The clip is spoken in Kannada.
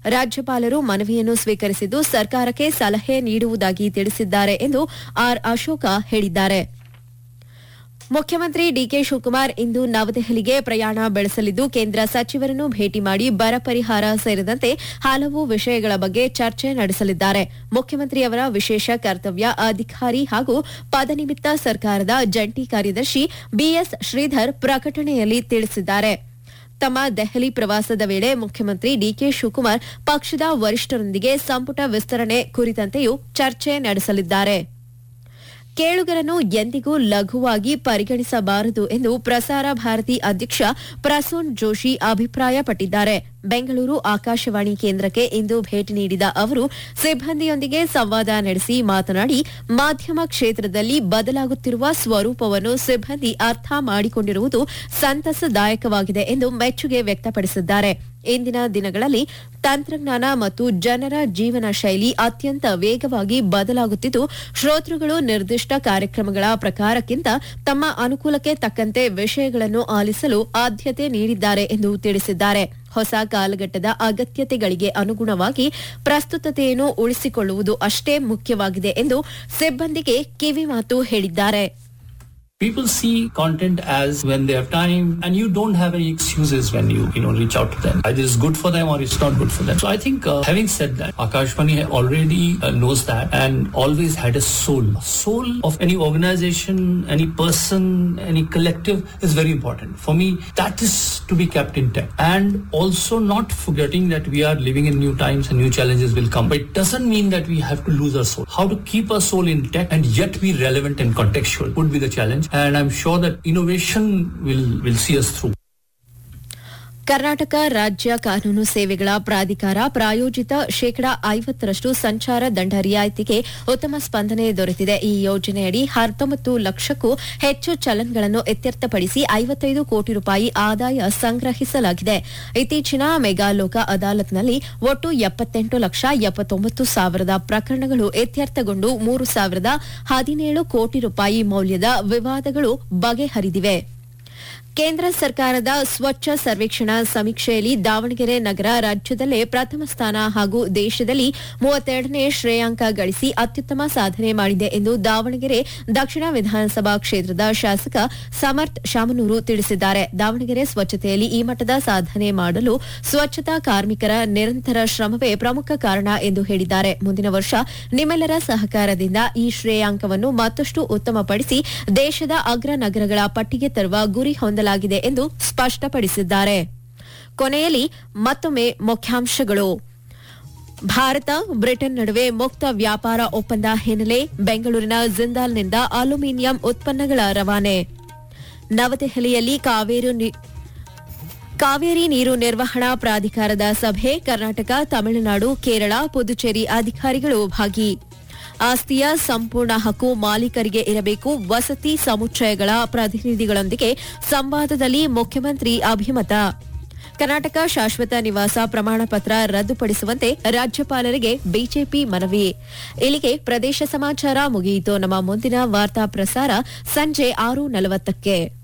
ರಾಜ್ಯಪಾಲರು ಮನವಿಯನ್ನು ಸ್ವೀಕರಿಸಿದ್ದು ಸರ್ಕಾರಕ್ಕೆ ಸಲಹೆ ನೀಡುವುದಾಗಿ ತಿಳಿಸಿದ್ದಾರೆ ಎಂದು ಆರ್ ಅಶೋಕ ಹೇಳಿದ್ದಾರೆ. ಮುಖ್ಯಮಂತ್ರಿ ಡಿಕೆ ಶಿವಕುಮಾರ್ ಇಂದು ನವದೆಹಲಿಗೆ ಪ್ರಯಾಣ ಬೆಳೆಸಲಿದ್ದು ಕೇಂದ್ರ ಸಚಿವರನ್ನು ಭೇಟಿ ಮಾಡಿ ಬರ ಪರಿಹಾರ ಸೇರಿದಂತೆ ಹಲವು ವಿಷಯಗಳ ಬಗ್ಗೆ ಚರ್ಚೆ ನಡೆಸಲಿದ್ದಾರೆ. ಮುಖ್ಯಮಂತ್ರಿಯವರ ವಿಶೇಷ ಕರ್ತವ್ಯ ಅಧಿಕಾರಿ ಹಾಗೂ ಪದನಿಮಿತ್ತ ಸರ್ಕಾರದ ಜಂಟಿ ಕಾರ್ಯದರ್ಶಿ ಬಿಎಸ್ ಶ್ರೀಧರ್ ಪ್ರಕಟಣೆಯಲ್ಲಿ ತಿಳಿಸಿದ್ದಾರೆ. ತಮ್ಮ ದೆಹಲಿ ಪ್ರವಾಸದ ವೇಳೆ ಮುಖ್ಯಮಂತ್ರಿ ಡಿಕೆ ಶಿವಕುಮಾರ್ ಪಕ್ಷದ ವರಿಷ್ಠರೊಂದಿಗೆ ಸಂಪುಟ ವಿಸ್ತರಣೆ ಕುರಿತಂತೆಯೂ ಚರ್ಚೆ ನಡೆಸಲಿದ್ದಾರೆ. ಕೇಳುಗರನ್ನು ಎಂದಿಗೂ ಲಘುವಾಗಿ ಪರಿಗಣಿಸಬಾರದು ಎಂದು ಪ್ರಸಾರ ಭಾರತಿ ಅಧ್ಯಕ್ಷ ಪ್ರಸೂನ್ ಜೋಶಿ ಅಭಿಪ್ರಾಯಪಟ್ಟಿದ್ದಾರೆ. ಬೆಂಗಳೂರು ಆಕಾಶವಾಣಿ ಕೇಂದ್ರಕ್ಕೆ ಇಂದು ಭೇಟಿ ನೀಡಿದ ಅವರು ಸಿಬ್ಬಂದಿಯೊಂದಿಗೆ ಸಂವಾದ ನಡೆಸಿ ಮಾತನಾಡಿ ಮಾಧ್ಯಮ ಕ್ಷೇತ್ರದಲ್ಲಿ ಬದಲಾಗುತ್ತಿರುವ ಸ್ವರೂಪವನ್ನು ಸಿಬ್ಬಂದಿ ಅರ್ಥ ಮಾಡಿಕೊಂಡಿರುವುದು ಸಂತಸದಾಯಕವಾಗಿದೆ ಎಂದು ಮೆಚ್ಚುಗೆ ವ್ಯಕ್ತಪಡಿಸಿದ್ದಾರೆ. ಇಂದಿನ ದಿನಗಳಲ್ಲಿ ತಂತ್ರಜ್ಞಾನ ಮತ್ತು ಜನರ ಜೀವನ ಶೈಲಿ ಅತ್ಯಂತ ವೇಗವಾಗಿ ಬದಲಾಗುತ್ತಿದ್ದು ಶ್ರೋತೃಗಳು ನಿರ್ದಿಷ್ಟ ಕಾರ್ಯಕ್ರಮಗಳ ಪ್ರಕಾರಕ್ಕಿಂತ ತಮ್ಮ ಅನುಕೂಲಕ್ಕೆ ತಕ್ಕಂತೆ ವಿಷಯಗಳನ್ನು ಆಲಿಸಲು ಆದ್ಯತೆ ನೀಡಿದ್ದಾರೆ ಎಂದು ತಿಳಿಸಿದ್ದಾರೆ. ಹೊಸ ಕಾಲಘಟ್ಟದ ಅಗತ್ಯತೆಗಳಿಗೆ ಅನುಗುಣವಾಗಿ ಪ್ರಸ್ತುತತೆಯನ್ನು ಉಳಿಸಿಕೊಳ್ಳುವುದು ಅಷ್ಟೇ ಮುಖ್ಯವಾಗಿದೆ ಎಂದು ಸಿಬ್ಬಂದಿಗೆ ಕಿವಿಮಾತು ಹೇಳಿದ್ದಾರೆ. People see content as when they have time, and you don't have any excuses when you reach out to them. Either it's good for them or it's not good for them. So I think having said that, Akashvani already knows that and always had a soul. Soul of any organization, any person, any collective is very important. For me, that is to be kept intact. And also not forgetting that we are living in new times and new challenges will come. But it doesn't mean that we have to lose our soul. How to keep our soul intact and yet be relevant and contextual would be the challenge. And I'm sure that innovation will see us through. Karnataka ರಾಜ್ಯ ಕಾನೂನು ಸೇವೆಗಳ ಪ್ರಾಧಿಕಾರ ಪ್ರಾಯೋಜಿತ ಶೇಕಡಾ 50ರಷ್ಟು ಸಂಚಾರ ದಂಡ ರಿಯಾಯಿತಿಗೆ ಉತ್ತಮ ಸ್ಪಂದನೆ ದೊರೆತಿದೆ. ಈ ಯೋಜನೆಯಡಿ 19 ಲಕ್ಷಕ್ಕೂ ಹೆಚ್ಚು ಚಲನ್ಗಳನ್ನು ಇತ್ಯರ್ಥಪಡಿಸಿ 55 ಕೋಟಿ ರೂಪಾಯಿ ಆದಾಯ ಸಂಗ್ರಹಿಸಲಾಗಿದೆ. ಇತ್ತೀಚಿನ ಮೆಗಾ ಲೋಕ ಅದಾಲತ್ನಲ್ಲಿ ಒಟ್ಟು 78,79,000 ಪ್ರಕರಣಗಳು ಇತ್ಯರ್ಥಗೊಂಡು 3,017 ಕೋಟಿ ರೂಪಾಯಿ ಮೌಲ್ಯದ ವಿವಾದಗಳು ಬಗೆಹರಿದಿವೆ. ಕೇಂದ್ರ ಸರ್ಕಾರದ ಸ್ವಚ್ಛ ಸರ್ವೇಕ್ಷಣಾ ಸಮೀಕ್ಷೆಯಲ್ಲಿ ದಾವಣಗೆರೆ ನಗರ ರಾಜ್ಯದಲ್ಲೇ ಪ್ರಥಮ ಸ್ಥಾನ ಹಾಗೂ ದೇಶದಲ್ಲಿ 32ನೇ ಶ್ರೇಯಾಂಕ ಗಳಿಸಿ ಅತ್ಯುತ್ತಮ ಸಾಧನೆ ಮಾಡಿದೆ ಎಂದು ದಾವಣಗೆರೆ ದಕ್ಷಿಣ ವಿಧಾನಸಭಾ ಕ್ಷೇತ್ರದ ಶಾಸಕ ಸಮರ್ಥ್ ಶಾಮನೂರು ತಿಳಿಸಿದ್ದಾರೆ. ದಾವಣಗೆರೆ ಸ್ವಚ್ಛತೆಯಲ್ಲಿ ಈ ಮಟ್ಟದ ಸಾಧನೆ ಮಾಡಲು ಸ್ವಚ್ಛತಾ ಕಾರ್ಮಿಕರ ನಿರಂತರ ಶ್ರಮವೇ ಪ್ರಮುಖ ಕಾರಣ ಎಂದು ಹೇಳಿದ್ದಾರೆ. ಮುಂದಿನ ವರ್ಷ ನಿಮ್ಮೆಲ್ಲರ ಸಹಕಾರದಿಂದ ಈ ಶ್ರೇಯಾಂಕವನ್ನು ಮತ್ತಷ್ಟು ಉತ್ತಮಪಡಿಸಿ ದೇಶದ ಅಗ್ರ ನಗರಗಳ ಪಟ್ಟಿಗೆ ತರುವ ಗುರಿ ಹೊಂದಲಾಗಿದೆ ಎಂದು ಸ್ಪಷ್ಟಪಡಿಸಿದ್ದಾರೆ. ಕೊನೆಯಲ್ಲಿ ಮತ್ತೊಮ್ಮೆ ಮುಖ್ಯಾಂಶಗಳು. ಭಾರತ ಬ್ರಿಟನ್ ನಡುವೆ ಮುಕ್ತ ವ್ಯಾಪಾರ ಒಪ್ಪಂದ ಹಿನ್ನೆಲೆ ಬೆಂಗಳೂರಿನ ಜಿಂದಾಲ್ನಿಂದ ಅಲ್ಯೂಮಿನಿಯಂ ಉತ್ಪನ್ನಗಳ ರವಾನೆ. ನವದೆಹಲಿಯಲ್ಲಿ ಕಾವೇರಿ ನೀರು ನಿರ್ವಹಣಾ ಪ್ರಾಧಿಕಾರದ ಸಭೆ. ಕರ್ನಾಟಕ, ತಮಿಳುನಾಡು, ಕೇರಳ, ಪುದುಚೇರಿ ಅಧಿಕಾರಿಗಳು ಭಾಗಿ. ಆಸ್ತಿಯ ಸಂಪೂರ್ಣ ಹಕ್ಕು ಮಾಲೀಕರಿಗೆ ಇರಬೇಕು. ವಸತಿ ಸಮುಚ್ಚಯಗಳ ಪ್ರತಿನಿಧಿಗಳೊಂದಿಗೆ ಸಂವಾದದಲ್ಲಿ ಮುಖ್ಯಮಂತ್ರಿ ಅಭಿಮತ. ಕರ್ನಾಟಕ ಶಾಶ್ವತ ನಿವಾಸ ಪ್ರಮಾಣ ಪತ್ರ ರದ್ದುಪಡಿಸುವಂತೆ ರಾಜ್ಯಪಾಲರಿಗೆ ಬಿಜೆಪಿ ಮನವಿ. ಇಲ್ಲಿಗೆ ಪ್ರದೇಶ ಸಮಾಚಾರ ಮುಗಿಯಿತು. ನಮ್ಮ ಮುಂದಿನ ವಾರ್ತಾ ಪ್ರಸಾರ ಸಂಜೆ 6:40ಕ್ಕೆ.